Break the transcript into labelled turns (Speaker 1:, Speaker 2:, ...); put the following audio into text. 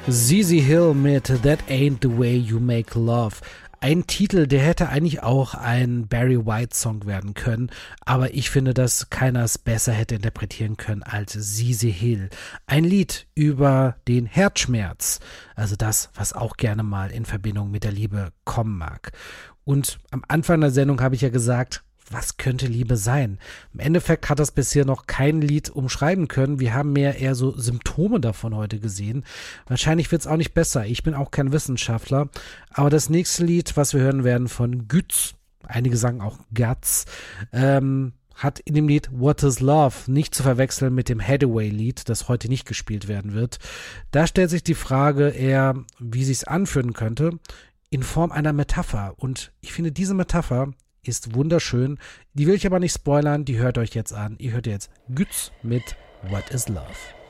Speaker 1: ZZ Hill mit That Ain't the Way You Make Love. Ein Titel, der hätte eigentlich auch ein Barry White Song werden können, aber ich finde, dass keiner es besser hätte interpretieren können als ZZ Hill. Ein Lied über den Herzschmerz, also das, was auch gerne mal in Verbindung mit der Liebe kommen mag. Und am Anfang der Sendung habe ich ja gesagt, was könnte Liebe sein? Im Endeffekt hat das bisher noch kein Lied umschreiben können. Wir haben eher so Symptome davon heute gesehen. Wahrscheinlich wird es auch nicht besser. Ich bin auch kein Wissenschaftler. Aber das nächste Lied, was wir hören werden von Gütz, einige sagen auch Guts, hat in dem Lied What is Love nicht zu verwechseln mit dem Hathaway-Lied, das heute nicht gespielt werden wird. Da stellt sich die Frage eher, wie sich's anfühlen könnte, in Form einer Metapher. Und ich finde, diese Metapher ist wunderschön. Die will ich aber nicht spoilern, die hört euch jetzt an. Ihr hört jetzt Gütz mit What is Love.